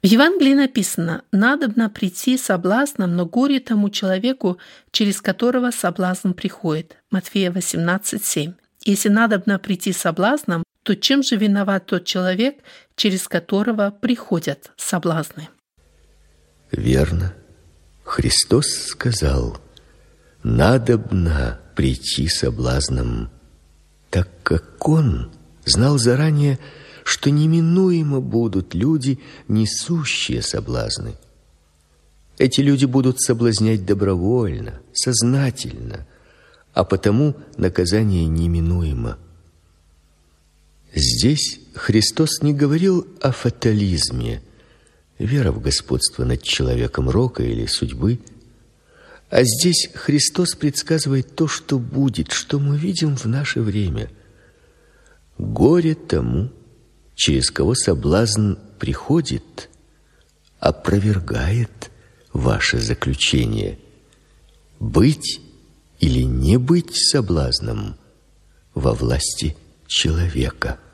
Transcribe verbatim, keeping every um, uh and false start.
В Евангелии написано: «Надобно прийти соблазном, но горе тому человеку, через которого соблазн приходит». Матфея восемнадцать семь. Если надобно прийти соблазном, то чем же виноват тот человек, через которого приходят соблазны? Верно. Христос сказал: «Надобно прийти соблазном», так как Он знал заранее, что неминуемо будут люди, несущие соблазны. Эти люди будут соблазнять добровольно, сознательно, а потому наказание неминуемо. Здесь Христос не говорил о фатализме, вера в господство над человеком рока или судьбы, а здесь Христос предсказывает то, что будет, что мы видим в наше время. Горе тому, через кого соблазн приходит, опровергает ваше заключение. Быть или не быть соблазном во власти человека.